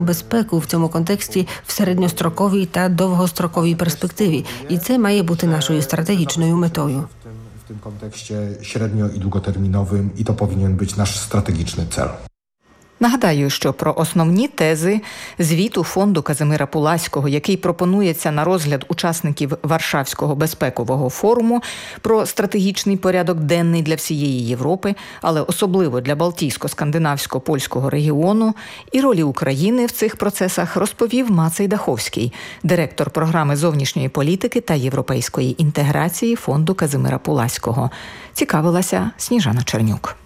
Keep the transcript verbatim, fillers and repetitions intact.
безпеку в цьому контексті в середньостроковій та довгостроковій перспективі. І це має бути нашою стратегічною метою. W tym kontekście średnio- i długoterminowym i to powinien być nasz strategiczny cel. Нагадаю, що про основні тези звіту фонду Казимира Пуласького, який пропонується на розгляд учасників Варшавського безпекового форуму, про стратегічний порядок денний для всієї Європи, але особливо для Балтійсько-Скандинавсько-Польського регіону, і ролі України в цих процесах розповів Мацей Даховський, директор програми зовнішньої політики та європейської інтеграції фонду Казимира Пуласького. Цікавилася Сніжана Чернюк.